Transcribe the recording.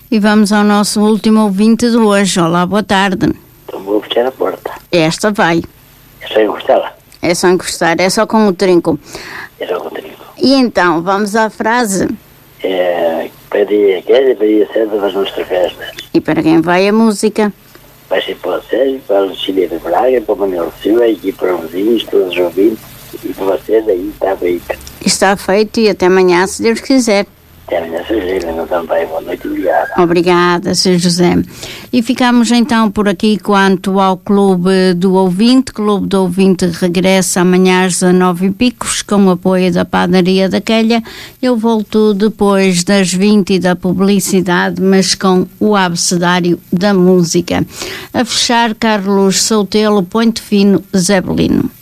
E vamos ao nosso último ouvinte de hoje. Olá, boa tarde. Então vou fechar a porta. Esta vai. É só encostá-la? É só encostar, é só com o trinco. É só com o trinco. E então, vamos à frase. Para dia 15 e para dia 7 das nossas festas. E para quem vai a música? Vai ser para o Sérgio, para a Lucília de Braga, para o Manuel Silva, e para os vizinhos, todos os ouvintes, e para vocês aí, está feito. Está feito e até amanhã, se Deus quiser. Até amanhã, Sr. José, não também. Boa noite e obrigada. Obrigada, Sr. José. E ficamos então por aqui quanto ao Clube do Ouvinte. Clube do Ouvinte regressa amanhã às 19h com o apoio da Padaria da Quelha. Eu volto depois das 20 da publicidade, mas com o abecedário da música. A fechar, Carlos Soutelo, Ponte Fino, Zebelino.